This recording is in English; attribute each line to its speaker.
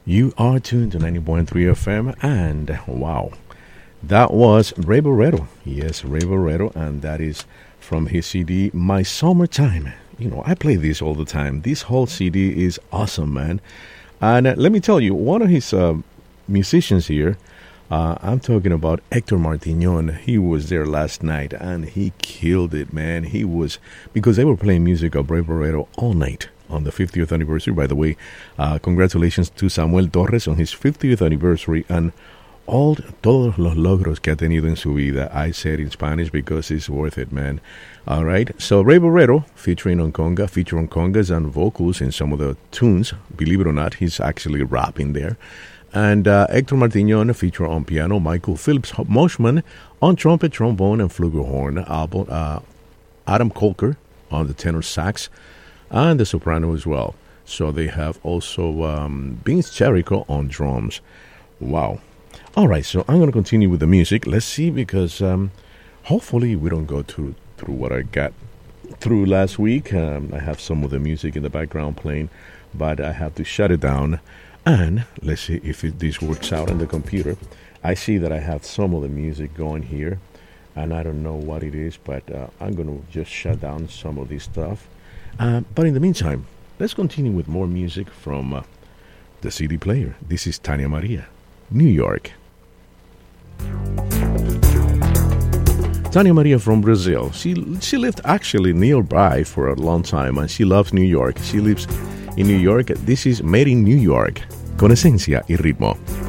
Speaker 1: You are tuned to 90.3 FM, and wow, that was Ray Barretto. Yes, Ray Barretto, and that is from his CD, My Summertime. You know, I play this all the time. This whole CD is awesome, man. And let me tell you, one of his musicians here, I'm talking about Hector Martignon. He was there last night, and he killed it, man. He was, because they were playing music of Ray Barretto all night on the 50th anniversary. By the way, congratulations to Samuel Torres on his 50th anniversary and todos los logros que ha tenido en su vida. I said in Spanish because it's worth it, man. All right, so Ray Barretto featuring on congas and vocals in some of the tunes. Believe it or not, he's actually rapping there. And Hector Martignon feature on piano, Michael Phillips Moshman on trumpet, trombone, and flugelhorn. Adam Colker on the tenor sax and the soprano as well. So they have also Vince Cherico on drums. Wow. All right, so I'm going to continue with the music. Let's see, because hopefully we don't go through what I got through last week. I have some of the music in the background playing, but I have to shut it down. And let's see if this works out on the computer. I see that I have some of the music going here, and I don't know what it is, but I'm going to just shut down some of this stuff. But in the meantime, let's continue with more music from the CD player. This is Tania Maria, New York. Tania Maria from Brazil. She lived actually nearby for a long time, and she loves New York. She lives in New York. This is Made in New York, con esencia y ritmo.